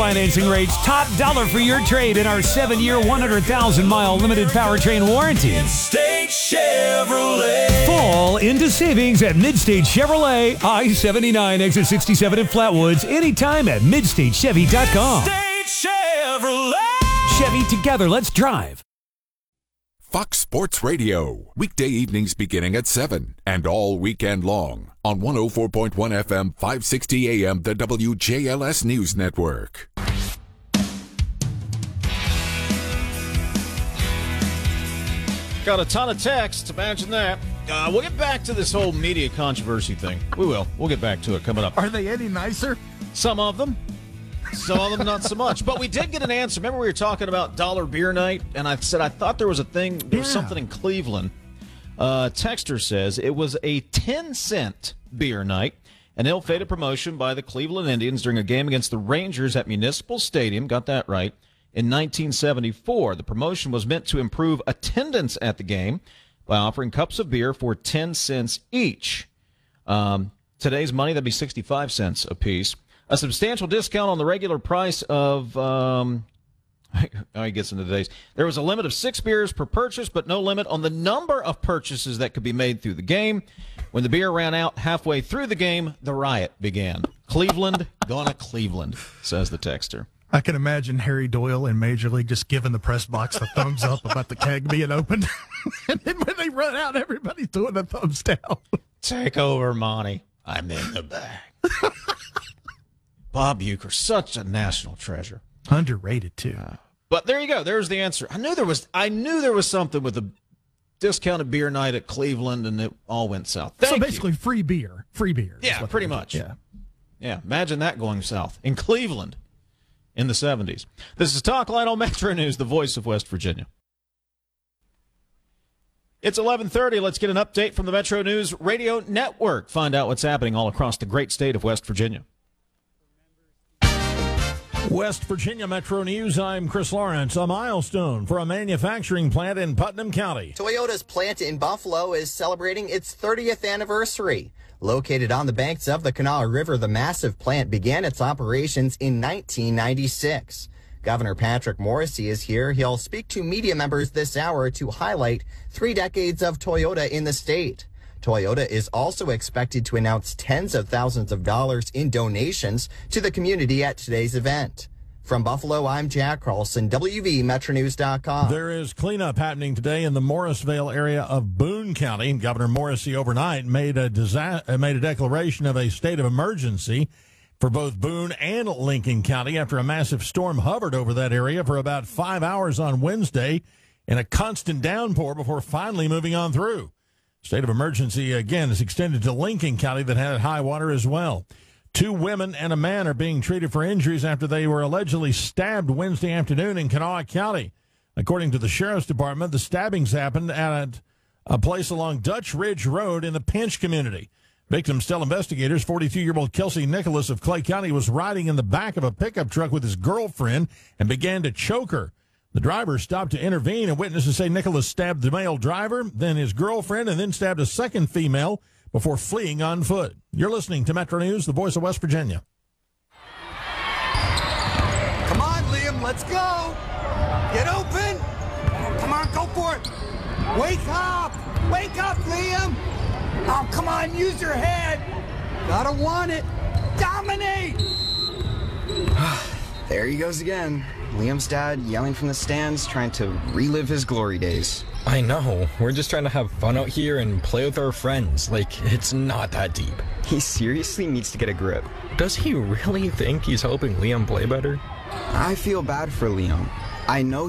financing rates, top dollar for your trade in our 7-year, 100,000-mile limited powertrain warranty. Midstate Chevrolet. Fall into savings at Midstate Chevrolet, I-79, exit 67 in Flatwoods, anytime at MidstateChevy.com. Midstate Chevrolet. Chevy, together, let's drive. Fox Sports Radio, weekday evenings beginning at 7 and all weekend long on 104.1 FM, 560 AM, the WJLS News Network. Got a ton of text. Imagine that. We'll get back to this whole media controversy thing. We will. We'll get back to it coming up. Are they any nicer? Some of them. Some of them not so much. But we did get an answer. Remember we were talking about dollar beer night? And I said I thought there was a thing, there was something in Cleveland. Texter says it was a 10-cent beer night, an ill-fated promotion by the Cleveland Indians during a game against the Rangers at Municipal Stadium. Got that right. In 1974, the promotion was meant to improve attendance at the game by offering cups of beer for 10 cents each. Today's money, that'd be 65 cents a piece. A substantial discount on the regular price of, he gets into today's. There was a limit of 6 beers per purchase, but no limit on the number of purchases that could be made through the game. When the beer ran out halfway through the game, the riot began. Cleveland, gonna Cleveland, says the texter. I can imagine Harry Doyle in Major League just giving the press box the thumbs up about the keg being opened. And then when they run out, everybody's doing the thumbs down. Take over, Monty. I'm in the bag. Bob Uecker, such a national treasure. Underrated, too. But there you go. There's the answer. I knew there was something with a discounted beer night at Cleveland, and it all went south. So basically free beer. Free beer. Yeah, pretty much. Yeah, imagine that going south in Cleveland in the 70s. This is Talk Line on Metro News, the voice of West Virginia. It's 11:30. Let's get an update from the Metro News Radio Network. Find out what's happening all across the great state of West Virginia. West Virginia Metro News, I'm Chris Lawrence. A milestone for a manufacturing plant in Putnam County. Toyota's plant in Buffalo is celebrating its 30th anniversary. Located on the banks of the Kanawha River, the massive plant began its operations in 1996. Governor Patrick Morrisey is here. He'll speak to media members this hour to highlight 3 decades of Toyota in the state. Toyota is also expected to announce tens of thousands of dollars in donations to the community at today's event. From Buffalo, I'm Jack Carlson, WVMetroNews.com. There is cleanup happening today in the Morrisville area of Boone County. Governor Morrisey overnight made a declaration of a state of emergency for both Boone and Lincoln County after a massive storm hovered over that area for about 5 hours on Wednesday in a constant downpour before finally moving on through. State of emergency, again, is extended to Lincoln County that had high water as well. 2 women and a man are being treated for injuries after they were allegedly stabbed Wednesday afternoon in Kanawha County. According to the Sheriff's Department, the stabbings happened at a place along Dutch Ridge Road in the Pinch community. Victims tell investigators 42-year-old Kelsey Nicholas of Clay County was riding in the back of a pickup truck with his girlfriend and began to choke her. The driver stopped to intervene, and witnesses say Nicholas stabbed the male driver, then his girlfriend, and then stabbed a second female before fleeing on foot. You're listening to Metro News, the voice of West Virginia. Come on, Liam, let's go. Get open. Come on, go for it. Wake up. Wake up, Liam. Oh, come on, use your head. Gotta want it. Dominate. There he goes again. Liam's dad yelling from the stands, trying to relive his glory days. I know. We're just trying to have fun out here and play with our friends. Like, it's not that deep. He seriously needs to get a grip. Does he really think he's helping Liam play better? I feel bad for Liam. I know